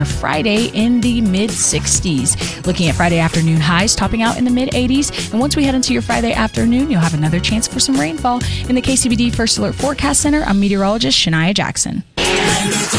Friday in the mid-60s. Looking at Friday afternoon highs topping out in the mid-80s. And once we head into your Friday afternoon, you'll have another chance for some rainfall. In the KCBD First Alert Forecast Center, I'm meteorologist Shania Jackson.